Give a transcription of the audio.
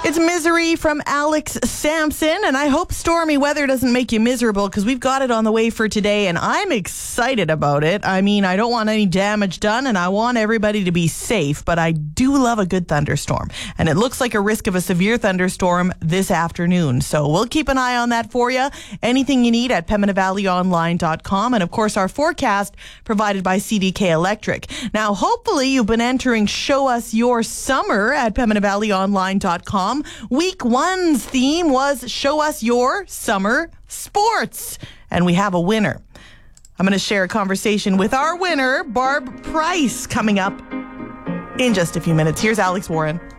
It's Misery from Alex Sampson, and I hope stormy weather doesn't make you miserable because we've got it on the way for today, and I'm excited about it. I mean, I don't want any damage done, and I want everybody to be safe, but I do love a good thunderstorm, and it looks like a risk of a severe thunderstorm this afternoon, so we'll keep an eye on that for you. Anything you need at PembinaValleyOnline.com, and of course our forecast provided by CDK Electric. Now, hopefully you've been entering Show Us Your Summer at PembinaValleyOnline.com. Week 1's theme was Show Us Your Summer Sports. And we have a winner. I'm going to share a conversation with our winner, Barb Price, coming up in just a few minutes. Here's Alex Warren.